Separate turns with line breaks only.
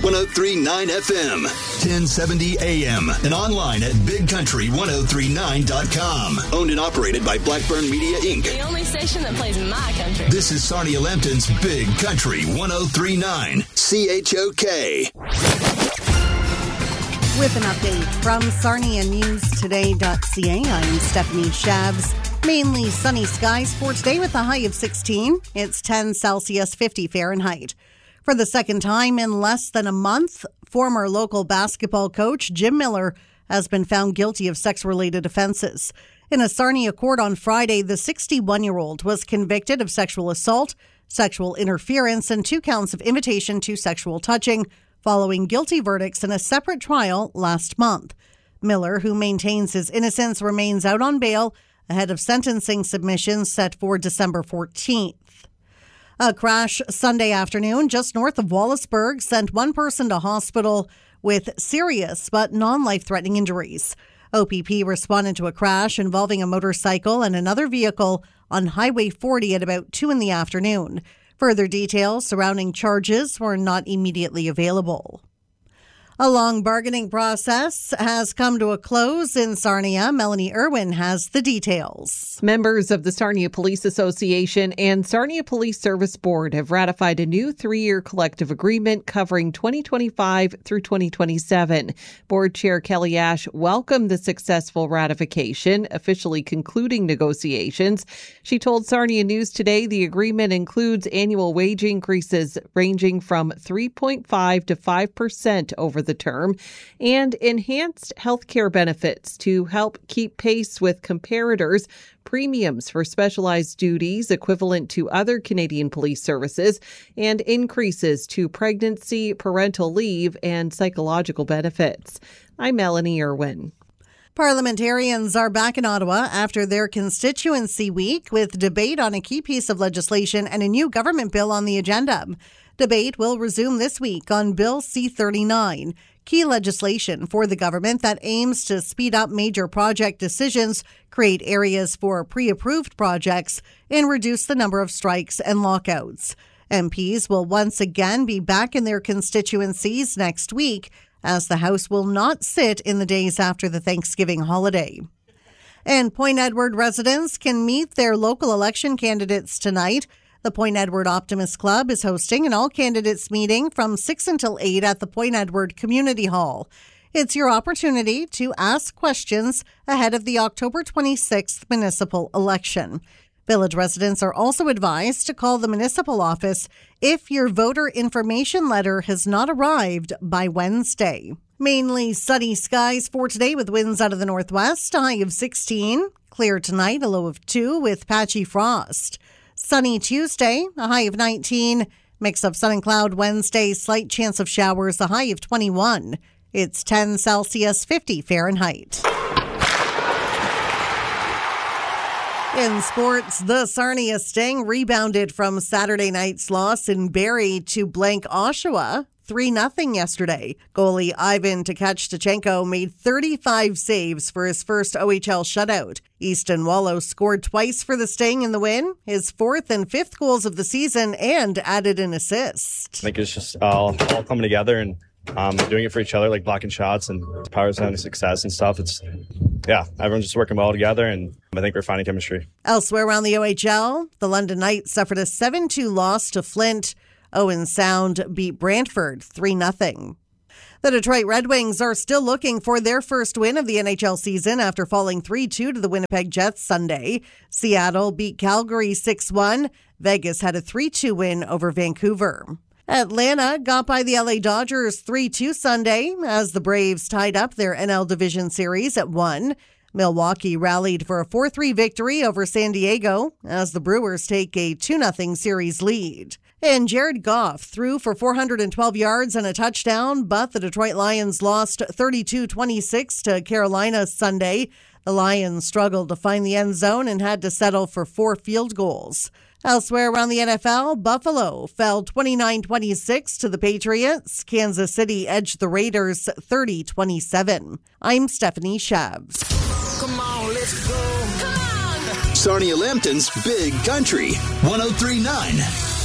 103.9 FM, 1070 AM, and online at bigcountry1039.com. Owned and operated by Blackburn Media, Inc.
The only station that plays my country.
This is Sarnia Lambton's Big Country 103.9 CHOK.
With an update from SarniaNewsToday.ca, I'm Stephanie Shabs. Mainly sunny skies for today with a high of 16. It's 10 Celsius, 50 Fahrenheit. For the second time in less than a month, former local basketball coach Jim Miller has been found guilty of sex-related offenses. In a Sarnia court on Friday, the 61-year-old was convicted of sexual assault, sexual interference, and 2 counts of invitation to sexual touching, following guilty verdicts in a separate trial last month. Miller, who maintains his innocence, remains out on bail ahead of sentencing submissions set for December 14th. A crash Sunday afternoon just north of Wallaceburg sent one person to hospital with serious but non-life-threatening injuries. OPP responded to a crash involving a motorcycle and another vehicle on Highway 40 at about 2 in the afternoon. Further details surrounding charges were not immediately available. A long bargaining process has come to a close in Sarnia. Melanie Irwin has the details.
Members of the Sarnia Police Association and Sarnia Police Service Board have ratified a new 3-year collective agreement covering 2025 through 2027. Board Chair Kelly Ash welcomed the successful ratification, officially concluding negotiations. She told Sarnia News Today the agreement includes annual wage increases ranging from 3.5% to 5% over the term, and enhanced health care benefits to help keep pace with comparators, premiums for specialized duties equivalent to other Canadian police services, and increases to pregnancy, parental leave, and psychological benefits. I'm Melanie Irwin.
Parliamentarians are back in Ottawa after their constituency week with debate on a key piece of legislation and a new government bill on the agenda. Debate will resume this week on Bill C-39, key legislation for the government that aims to speed up major project decisions, create areas for pre-approved projects, and reduce the number of strikes and lockouts. MPs will once again be back in their constituencies next week, as the House will not sit in the days after the Thanksgiving holiday. And Point Edward residents can meet their local election candidates tonight. The Point Edward Optimist Club is hosting an all-candidates meeting from 6 until 8 at the Point Edward Community Hall. It's your opportunity to ask questions ahead of the October 26th municipal election. Village residents are also advised to call the municipal office if your voter information letter has not arrived by Wednesday. Mainly sunny skies for today with winds out of the northwest, a high of 16. Clear tonight, a low of 2 with patchy frost. Sunny Tuesday, a high of 19. Mix of sun and cloud Wednesday, slight chance of showers, a high of 21. It's 10 Celsius, 50 Fahrenheit. In sports, the Sarnia Sting rebounded from Saturday night's loss in Barrie to blank Oshawa 3-0 yesterday. Goalie Ivan Tkachchenko made 35 saves for his first OHL shutout. Easton Wallow scored twice for the Sting in the win, his 4th and 5th goals of the season, and added an assist.
I think it's just all coming together and doing it for each other, like blocking shots and powers on success and stuff. Everyone's just working well together, and I think we're finding chemistry.
Elsewhere around the OHL, the London Knights suffered a 7-2 loss to Flint. Owen Sound beat Brantford 3-0. The Detroit Red Wings are still looking for their first win of the NHL season after falling 3-2 to the Winnipeg Jets Sunday. Seattle beat Calgary 6-1. Vegas had a 3-2 win over Vancouver. Atlanta got by the LA Dodgers 3-2 Sunday as the Braves tied up their NL Division Series at 1. Milwaukee rallied for a 4-3 victory over San Diego as the Brewers take a 2-0 series lead. And Jared Goff threw for 412 yards and a touchdown, but the Detroit Lions lost 32-26 to Carolina Sunday. The Lions struggled to find the end zone and had to settle for 4 field goals. Elsewhere around the NFL, Buffalo fell 29-26 to the Patriots. Kansas City edged the Raiders 30-27. I'm Stephanie Shabs.
Come on, let's go. Come on. Sarnia Lambton's Big Country 103.9